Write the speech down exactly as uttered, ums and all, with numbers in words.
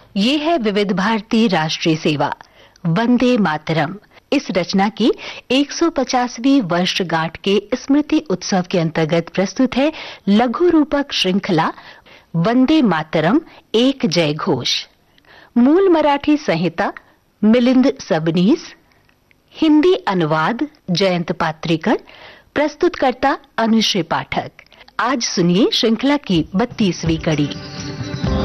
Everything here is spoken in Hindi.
ये है विविध भारती राष्ट्रीय सेवा वंदे मातरम। इस रचना की एक सौ पचासवीं वर्षगांठ के स्मृति उत्सव के अंतर्गत प्रस्तुत है लघु रूपक श्रृंखला वंदे मातरम एक जय घोष। मूल मराठी संहिता मिलिंद सबनीस, हिंदी अनुवाद जयंत पात्रिकर, प्रस्तुतकर्ता अनुश्री पाठक। आज सुनिए श्रृंखला की बत्तीसवीं कड़ी।